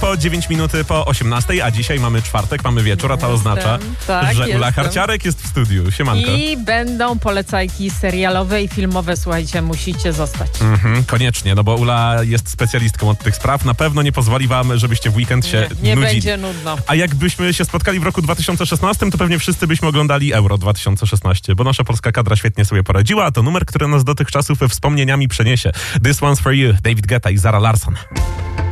po 9 minuty po 18, a dzisiaj mamy czwartek, mamy wieczór, a to oznacza, że Ula Harciarek jest w studiu. Siemanko. I będą polecajki serialowe i filmowe, słuchajcie, musicie zostać. Koniecznie, no bo Ula jest specjalistką od tych spraw. Na pewno nie pozwoli wam, żebyście w weekend się nie nudzili. będzie nudno. A jakbyśmy się spotkali w roku 2016, to pewnie wszyscy byśmy oglądali Euro 2016, bo nasza polska kadra świetnie sobie poradziła, a to numer, który nas do tych czasów wspomnieniami przeniesie. This One's For You, David Guetta i Zara Larsson.